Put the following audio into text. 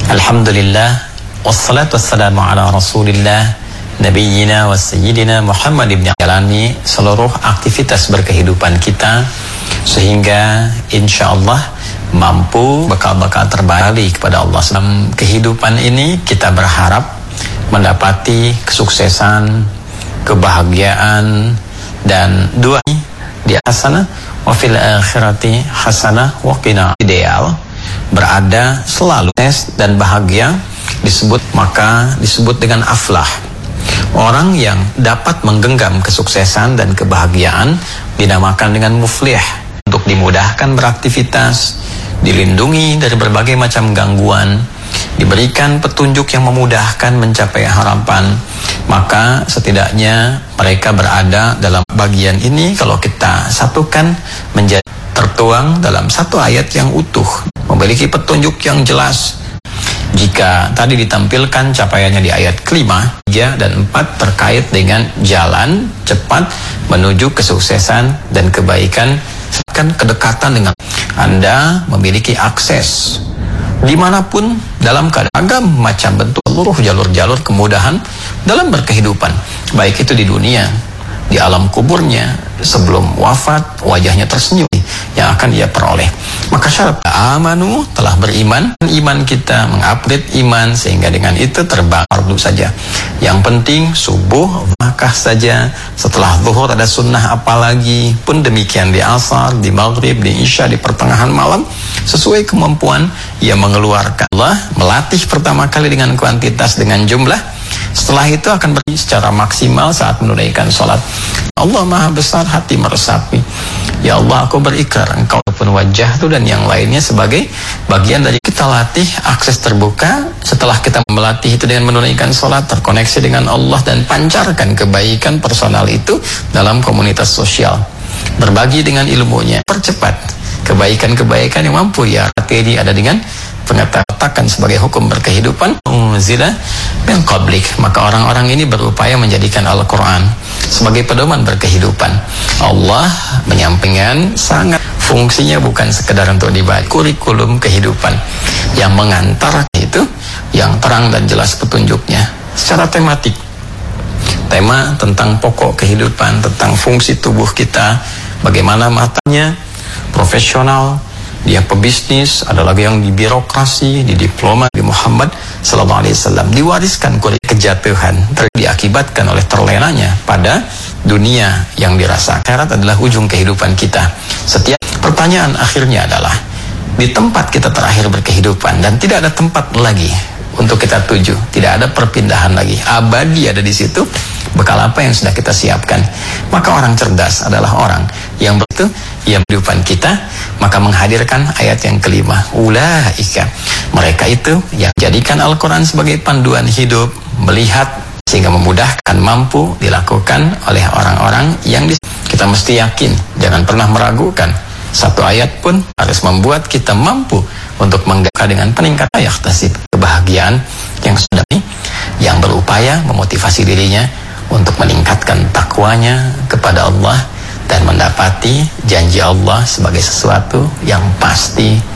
Alhamdulillah, wassalatu wassalamu ala rasulillah, nabiyyina wa sayyidina Muhammad ibn jalani seluruh aktivitas berkehidupan kita, sehingga insyaallah mampu bekal-bekal terbaik kepada Allah. Dalam kehidupan ini kita berharap mendapati kesuksesan, kebahagiaan, dan dua di hasanah wa fil akhirati hasanah wa qina. Ideal berada selalu dan bahagia disebut dengan aflah. Orang yang dapat menggenggam kesuksesan dan kebahagiaan dinamakan dengan muflih. Untuk dimudahkan beraktivitas, dilindungi dari berbagai macam gangguan, diberikan petunjuk yang memudahkan mencapai harapan, maka setidaknya mereka berada dalam bagian ini. Kalau kita satukan menjadi tertuang dalam satu ayat yang utuh, memiliki petunjuk yang jelas. Jika tadi ditampilkan capaiannya di ayat kelima, 3 dan 4 terkait dengan jalan cepat menuju kesuksesan dan kebaikan, kan kedekatan dengan Anda memiliki akses dimanapun dalam beragam macam bentuk, seluruh jalur-jalur kemudahan dalam berkehidupan, baik itu di dunia, di alam kuburnya, sebelum wafat wajahnya tersenyum yang akan dia peroleh. Maka syarat amanu, telah beriman, iman kita mengupgrade iman sehingga dengan itu terbang fardu saja. Yang penting subuh maka saja, setelah zuhur ada sunnah apalagi, pun demikian di asar, di maghrib, di isya, di pertengahan malam, sesuai kemampuan ia mengeluarkan. Allah melatih pertama kali dengan kuantitas, dengan jumlah, setelah itu akan beri secara maksimal saat menunaikan sholat. Allah maha besar, hati meresapi. Ya Allah, aku berikrar Engkau pun wajah itu dan yang lainnya sebagai bagian dari kita latih akses terbuka. Setelah kita melatih itu dengan menunaikan sholat, terkoneksi dengan Allah dan pancarkan kebaikan personal itu dalam komunitas sosial, berbagi dengan ilmunya, percepat kebaikan-kebaikan yang mampu ya materi ada dengan pengetahuan sebagai hukum berkehidupan unzila min qablik. Maka orang-orang ini berupaya menjadikan Al-Quran sebagai pedoman berkehidupan. Allah menyampaikan sangat fungsinya bukan sekedar untuk dibaca, kurikulum kehidupan yang mengantar itu yang terang dan jelas petunjuknya secara tematik. Tema tentang pokok kehidupan, tentang fungsi tubuh kita, bagaimana matanya profesional, dia pebisnis, ada lagi yang di birokrasi, di diploma. Di Muhammad SAW diwariskan kejatuhan diakibatkan oleh terlenanya pada dunia yang dirasakan. Akhirat adalah ujung kehidupan kita. Setiap pertanyaan akhirnya adalah di tempat kita terakhir berkehidupan dan tidak ada tempat lagi untuk kita tuju, tidak ada perpindahan lagi, abadi ada di situ. Bekal apa yang sudah kita siapkan? Maka orang cerdas adalah orang yang begitu yang kehidupan kita, maka menghadirkan ayat yang kelima, ulaika, mereka itu yang jadikan Al-Quran sebagai panduan hidup, melihat sehingga memudahkan, mampu dilakukan oleh orang-orang yang kita mesti yakin, jangan pernah meragukan. Satu ayat pun harus membuat kita mampu untuk menggapai dengan peningkatan yahtasib, kebahagiaan yang sudah yang berupaya memotivasi dirinya untuk meningkatkan takwanya kepada Allah dan mendapati janji Allah sebagai sesuatu yang pasti